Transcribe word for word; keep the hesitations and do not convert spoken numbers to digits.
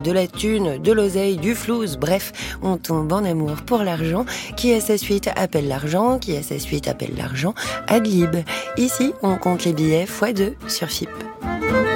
de la thune, de l'oseille, du flouze, bref, on tombe en amour pour l'argent. Qui à sa suite appelle l'argent, qui à sa suite appelle l'argent, ad lib. Ici, on compte les billets fois deux sur F I P.